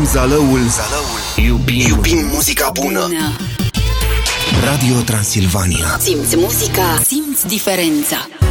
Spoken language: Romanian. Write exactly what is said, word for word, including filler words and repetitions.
zalăul, zalăul. Iubim, iubim muzica bună. Radio Transilvania. Simți muzica, simți diferența.